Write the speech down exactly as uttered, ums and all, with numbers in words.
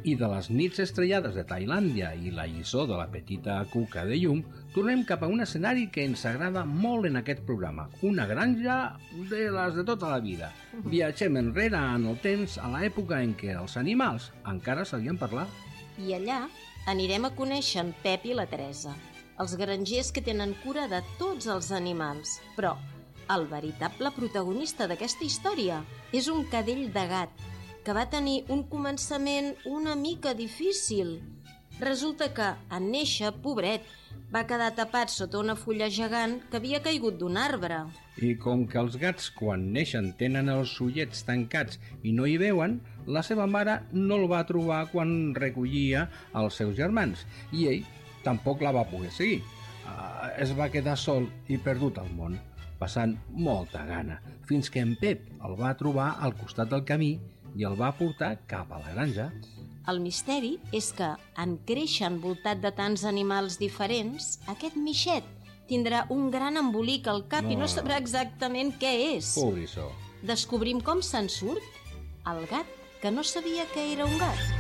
I de les nits estrellades de Tailàndia i la lliçó de la petita cuca de llum, tornem cap a un escenari que ens agrada molt en aquest programa, una granja de les de tota la vida. Viatgem enrere en el temps a l'època en què els animals encara sabien parlar. I allà anirem a conèixer en Pep i la Teresa, els grangers que tenen cura de tots els animals. Però el veritable protagonista d'aquesta història és un cadell de gat, que va tenir un començament una mica difícil. Resulta que, en néixer, pobret, va quedar tapat sota una fulla gegant que havia caigut d'un arbre. I com que els gats, quan neixen, tenen els ullets tancats i no hi veuen, la seva mare no el va trobar quan recollia els seus germans, i ell tampoc la va poder seguir. Uh, es va quedar sol i perdut al món, passant molta gana, fins que en Pep el va trobar al costat del camí i el va portar cap a la granja. El misteri és que, en créixer envoltat de tants animals diferents, aquest mixet tindrà un gran embolic al cap no. i no sabrà exactament què és. Pobrissó. Descobrim com se'n surt el gat que no sabia que era un gat.